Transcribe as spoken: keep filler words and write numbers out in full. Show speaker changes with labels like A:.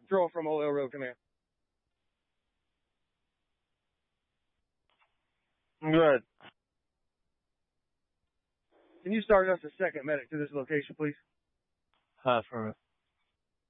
A: Patrol from Old Road Command.
B: Good.
A: Can you start us a second medic to this location, please?
B: Uh, for